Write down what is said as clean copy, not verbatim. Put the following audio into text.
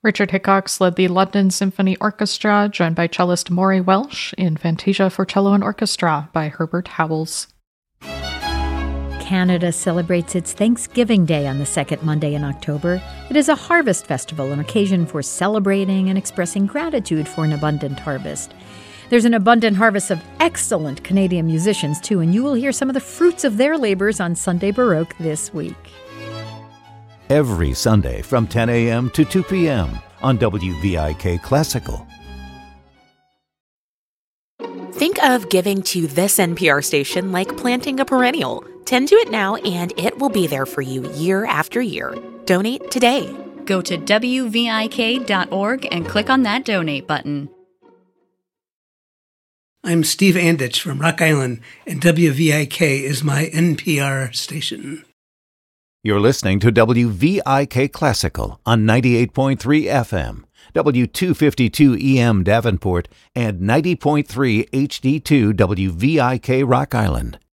Richard Hickox led the London Symphony Orchestra, joined by cellist Maury Welsh in Fantasia for Cello and Orchestra by Herbert Howells. Canada celebrates its Thanksgiving Day on the second Monday in October. It is a harvest festival, an occasion for celebrating and expressing gratitude for an abundant harvest. There's an abundant harvest of excellent Canadian musicians, too, and you will hear some of the fruits of their labors on Sunday Baroque this week. Every Sunday from 10 a.m. to 2 p.m. on WVIK Classical. Think of giving to this NPR station like planting a perennial. Tend to it now, and it will be there for you year after year. Donate today. Go to WVIK.org and click on that donate button. I'm Steve Anditch from Rock Island, and WVIK is my NPR station. You're listening to WVIK Classical on 98.3 FM, W252 EM Davenport, and 90.3 HD2 WVIK Rock Island.